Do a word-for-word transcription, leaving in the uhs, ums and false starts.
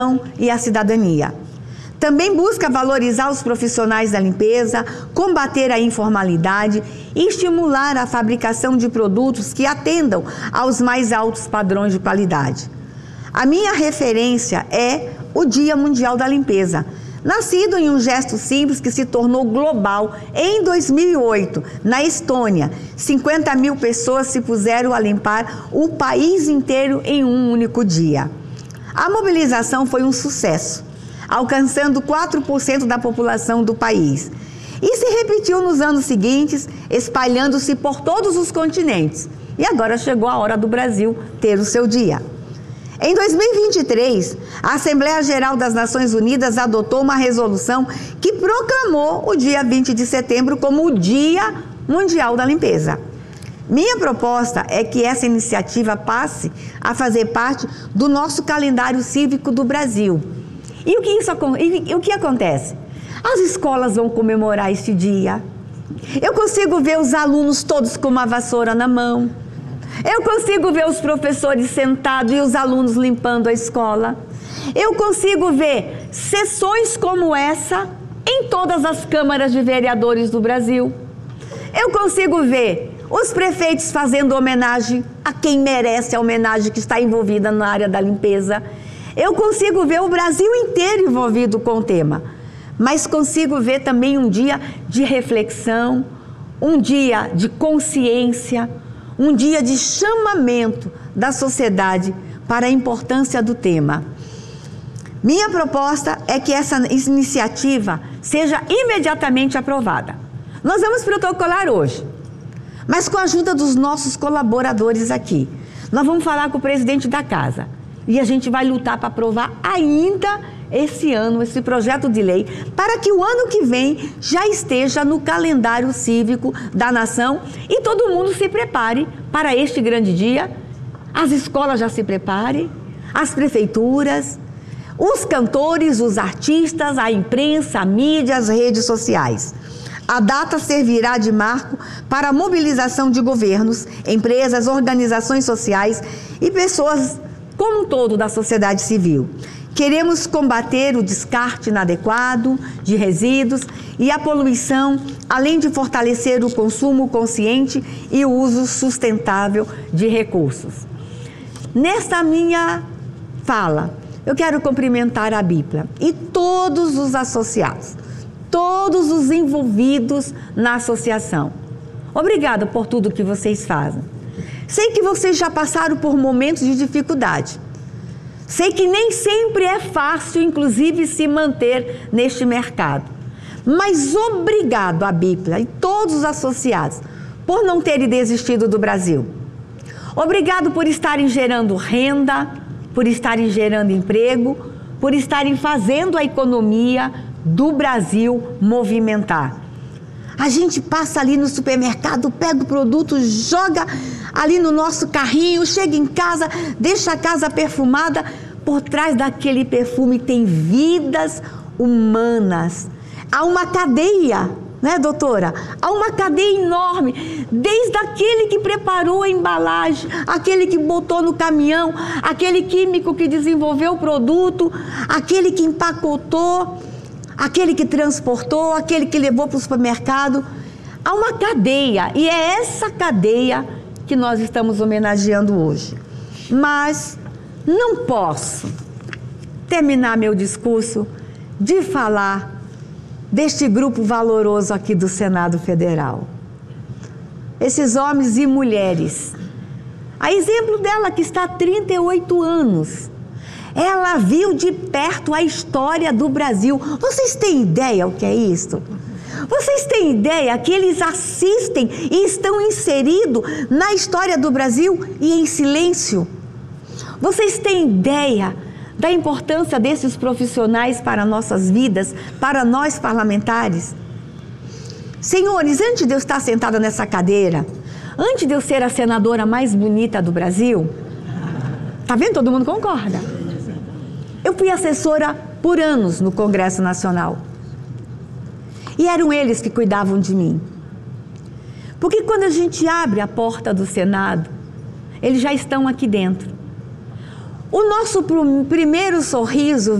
e a cidadania. Também busca valorizar os profissionais da limpeza, combater a informalidade e estimular a fabricação de produtos que atendam aos mais altos padrões de qualidade. A minha referência é o Dia Mundial da Limpeza, nascido em um gesto simples que se tornou global em dois mil e oito, na Estônia. cinquenta mil pessoas se puseram a limpar o país inteiro em um único dia. A mobilização foi um sucesso, alcançando quatro por cento da população do país. E se repetiu nos anos seguintes, espalhando-se por todos os continentes. E agora chegou a hora do Brasil ter o seu dia. Em dois mil e vinte e três, a Assembleia Geral das Nações Unidas adotou uma resolução que proclamou o dia vinte de setembro como o Dia Mundial da Limpeza. Minha proposta é que essa iniciativa passe a fazer parte do nosso calendário cívico do Brasil. E o que, isso, e o que acontece? As escolas vão comemorar este dia. Eu consigo ver os alunos todos com uma vassoura na mão. Eu consigo ver os professores sentados e os alunos limpando a escola. Eu consigo ver sessões como essa em todas as câmaras de vereadores do Brasil. Eu consigo ver os prefeitos fazendo homenagem a quem merece a homenagem, que está envolvida na área da limpeza. Eu consigo ver o Brasil inteiro envolvido com o tema, mas consigo ver também um dia de reflexão, um dia de consciência, um dia de chamamento da sociedade para a importância do tema. Minha proposta é que essa iniciativa seja imediatamente aprovada. Nós vamos protocolar hoje, mas com a ajuda dos nossos colaboradores aqui. Nós vamos falar com o presidente da casa e a gente vai lutar para aprovar ainda esse ano, esse projeto de lei, para que o ano que vem já esteja no calendário cívico da nação e todo mundo se prepare para este grande dia. As escolas já se preparem, as prefeituras, os cantores, os artistas, a imprensa, a mídia, as redes sociais. A data servirá de marco para a mobilização de governos, empresas, organizações sociais e pessoas como um todo da sociedade civil. Queremos combater o descarte inadequado de resíduos e a poluição, além de fortalecer o consumo consciente e o uso sustentável de recursos. Nesta minha fala, eu quero cumprimentar a BIPLA e todos os associados, todos os envolvidos na associação. Obrigada por tudo que vocês fazem. Sei que vocês já passaram por momentos de dificuldade. Sei que nem sempre é fácil, inclusive, se manter neste mercado. Mas obrigado a BIPLA e todos os associados por não terem desistido do Brasil. Obrigado por estarem gerando renda, por estarem gerando emprego, por estarem fazendo a economia do Brasil movimentar. A gente passa ali no supermercado, pega o produto, joga ali no nosso carrinho, chega em casa, deixa a casa perfumada. Por trás daquele perfume tem vidas humanas. Há uma cadeia, né, doutora? Há uma cadeia enorme, desde aquele que preparou a embalagem, aquele que botou no caminhão, aquele químico que desenvolveu o produto, aquele que empacotou, aquele que transportou, aquele que levou para o supermercado. Há uma cadeia, e é essa cadeia que nós estamos homenageando hoje. Mas não posso terminar meu discurso de falar deste grupo valoroso aqui do Senado Federal. Esses homens e mulheres. A exemplo dela, que está há trinta e oito anos. Ela viu de perto a história do Brasil. Vocês têm ideia o que é isso? Vocês têm ideia que eles assistem e estão inseridos na história do Brasil e em silêncio? Vocês têm ideia da importância desses profissionais para nossas vidas, para nós parlamentares? Senhores, antes de eu estar sentada nessa cadeira, antes de eu ser a senadora mais bonita do Brasil, tá vendo? Todo mundo concorda. Eu fui assessora por anos no Congresso Nacional. E eram eles que cuidavam de mim. Porque quando a gente abre a porta do Senado, eles já estão aqui dentro. O nosso primeiro sorriso